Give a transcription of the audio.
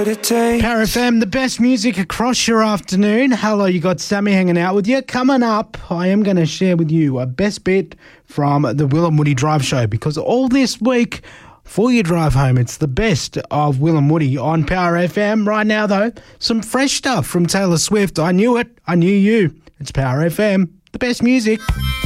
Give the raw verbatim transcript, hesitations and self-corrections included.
what it takes. Power F M, the best music across your afternoon. Hello, you got Sammy hanging out with you. Coming up, I am going to share with you a best bit from the Will and Woody Drive Show, because all this week, for your drive home, it's the best of Will and Woody on Power F M. Right now, though, some fresh stuff from Taylor Swift. I knew it. I knew you. It's Power F M, the best music.